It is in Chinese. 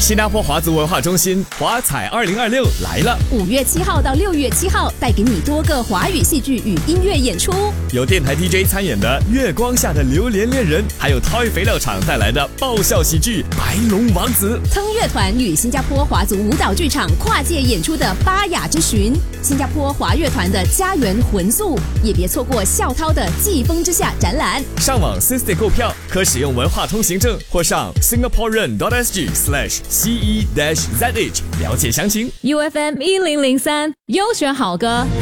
新加坡华族文化中心华彩2026来了 ，5月7号到6月7号，带给你多个华语戏剧与音乐演出， 有电台 DJ 参演的《月光下的榴莲恋人》，还有 Toy 肥料厂带来的爆笑喜剧《白龙王子》。 腾乐团与新加坡华族舞蹈剧场跨界演出的《巴雅之寻》，新加坡华乐团的家园魂宿，也别错过校涛的《季风之下》展览。 上网 System 购票，可使用文化通行证或上 singaporean.sg/ce-zh 了解详情。 UFM 1003优选好歌。